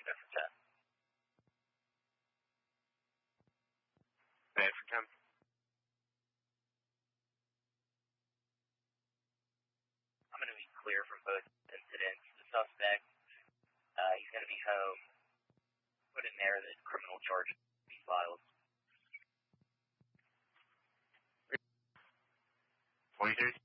there for 10. Bad for 10. I'm going to be clear from both incidents. The suspect, he's going to be home. Put in there that criminal charges be filed. 23.